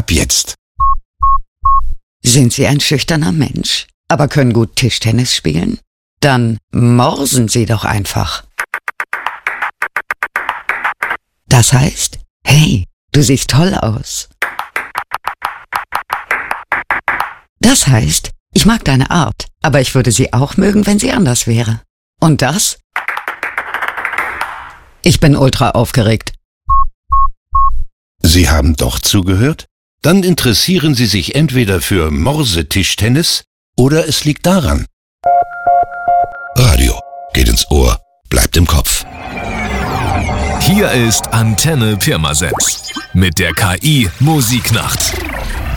ab jetzt. Sind Sie ein schüchterner Mensch, aber können gut Tischtennis spielen? Dann morsen Sie doch einfach. Das heißt, hey, du siehst toll aus. Das heißt, ich mag deine Art, aber ich würde sie auch mögen, wenn sie anders wäre. Und das? Ich bin ultra aufgeregt. Sie haben doch zugehört? Dann interessieren Sie sich entweder für Morsetischtennis oder es liegt daran. Radio geht ins Ohr, bleibt im Kopf. Hier ist Antenne Pirmasens mit der KI Musiknacht.